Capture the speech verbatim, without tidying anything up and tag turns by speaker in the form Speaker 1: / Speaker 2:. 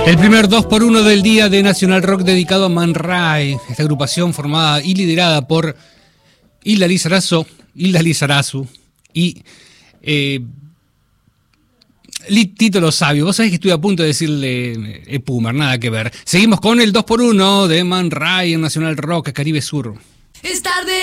Speaker 1: El primer dos por uno del día de Nacional Rock dedicado a Man Ray, esta agrupación formada y liderada por Hilda Lizarazu, Hilda Lizarazu y eh, Tito Lo Sabio. Vos sabés que estuve a punto de decirle eh, Pumer, nada que ver. Seguimos con el dos por uno de Man Ray en Nacional Rock, Caribe Sur.
Speaker 2: Es tarde.